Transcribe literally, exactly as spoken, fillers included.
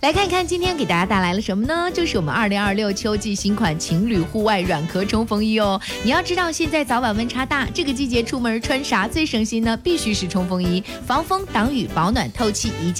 来看看今天给大家带来了什么呢？就是我们二零二六秋季新款情侣户外软壳冲锋衣哦。你要知道，现在早晚温差大，这个季节出门穿啥最省心呢？必须是冲锋衣，防风挡雨保暖透气一件。